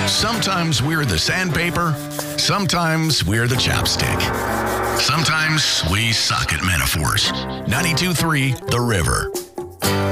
Sometimes we're the sandpaper. Sometimes we're the chapstick. Sometimes we suck at metaphors. 92.3 The River.